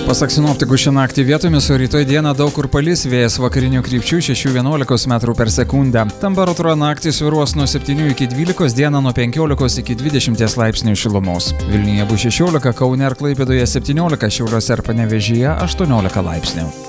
Pasak sinoptikų, šią naktį vietomis, o rytoj dieną daug kur palis, vėjas vakarinių krypčių 6–11 m/s. Temperatūra naktį svyruos nuo 7 iki 12, dieną nuo 15 iki 20 laipsnių šilumos. Vilniuje bus 16, Kaune ir Klaipėdoje 17, Šiauliuose ir Panevėžyje 18 laipsnių.